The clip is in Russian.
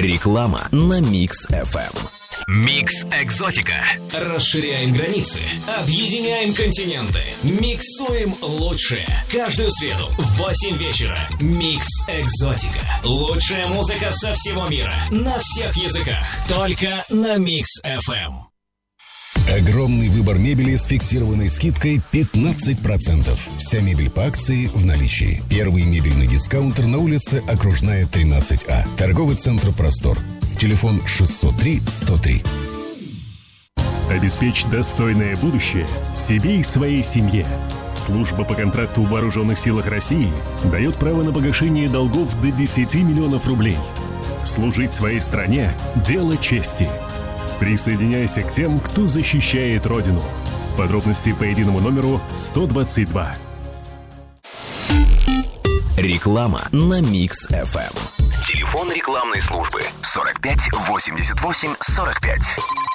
Реклама на Mix FM. Микс Экзотика. Расширяем границы, объединяем континенты, миксуем лучшее. Каждую среду в 8 вечера. Микс Экзотика. Лучшая музыка со всего мира. На всех языках. Только на Mix FM. Огромный выбор мебели с фиксированной скидкой 15%. Вся мебель по акции в наличии. Первый мебельный дискаунтер на улице Окружная, 13А. Торговый центр «Простор». Телефон 603-103. Обеспечь достойное будущее себе и своей семье. Служба по контракту в Вооруженных силах России дает право на погашение долгов до 10 миллионов рублей. Служить своей стране – дело чести. Присоединяйся к тем, кто защищает Родину. Подробности по единому номеру 122. Реклама на Mix FM. Телефон рекламной службы 45 88 45.